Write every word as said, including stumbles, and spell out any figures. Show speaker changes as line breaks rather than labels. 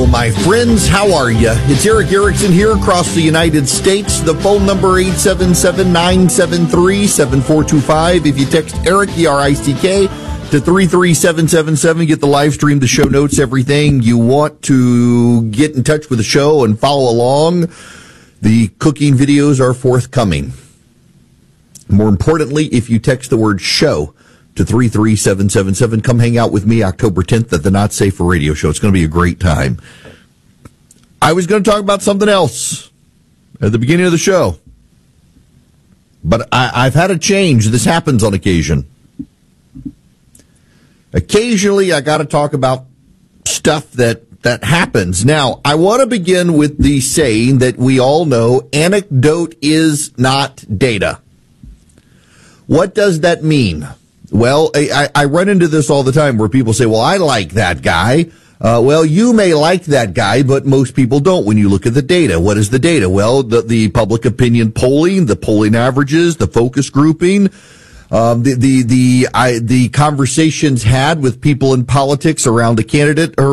my friends. How are you? It's Erick Erickson here across the United States. The phone number eight seven seven, nine seven three, seven four two five. If you text Eric, E R I C K, to three three seven seven seven, get the live stream, the show notes, everything you want to get in touch with the show and follow along. The cooking videos are forthcoming. More importantly, if you text the word show to three three seven seven seven, come hang out with me October tenth at the Not Safe for Radio show. It's going to be a great time. I was going to talk about something else at the beginning of the show, but I, I've had a change. This happens on occasion. Occasionally, I got to talk about stuff that, that happens. Now, I want to begin with the saying that we all know, anecdote is not data. What does that mean? Well, I, I run into this all the time where people say, well, I like that guy. Uh, well, you may like that guy, but most people don't when you look at the data. What is the data? Well, the, the public opinion polling, the polling averages, the focus grouping, um, the, the, the, I, the conversations had with people in politics around a candidate or